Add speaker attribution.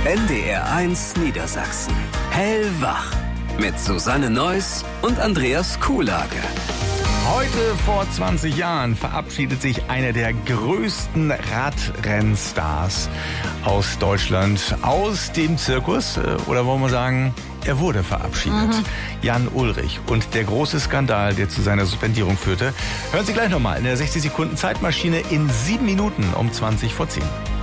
Speaker 1: NDR1 Niedersachsen. Hellwach. Mit Susanne Neuss und Andreas Kuhlage.
Speaker 2: Heute vor 20 Jahren verabschiedet sich einer der größten Radrennstars aus Deutschland aus dem Zirkus. Oder wollen wir sagen, er wurde verabschiedet. Jan Ullrich und der große Skandal, der zu seiner Suspendierung führte. Hören Sie gleich nochmal in der 60 Sekunden Zeitmaschine in 7 Minuten um 20 vor 10.